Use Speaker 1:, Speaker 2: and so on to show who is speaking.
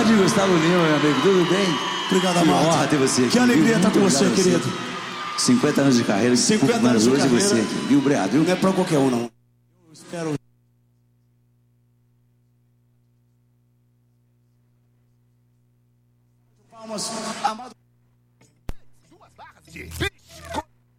Speaker 1: Grande Gustavo Lima, meu amigo, tudo bem?
Speaker 2: Obrigado,
Speaker 1: que
Speaker 2: amado.
Speaker 1: honra ter você aqui.
Speaker 2: Que alegria estar com você,
Speaker 1: Obrigado
Speaker 2: querido.
Speaker 1: 50 anos de carreira,
Speaker 2: 50 anos de
Speaker 1: hoje
Speaker 2: carreira.
Speaker 1: você aqui, viu, Obrigado, viu?
Speaker 2: Não é pra qualquer um, não. Eu espero... Palmas, amado.